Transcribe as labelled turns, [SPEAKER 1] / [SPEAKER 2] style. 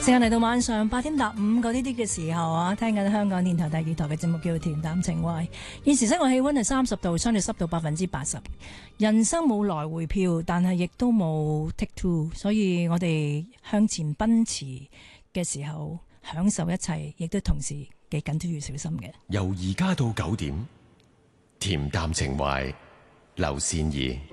[SPEAKER 1] 時間嚟到晚上8點踏5個呢啲嘅時候啊，聽緊香港電台第二台嘅節目叫做《恬淡情懷》。現時室外氣溫係30度，相對濕度80%。人生冇來回票，但係亦都冇 take two， 所以我哋向前奔馳嘅時候，享受一切，亦都同時幾緊都要小心嘅。
[SPEAKER 2] 由而家到9點，恬淡情懷，劉善儀。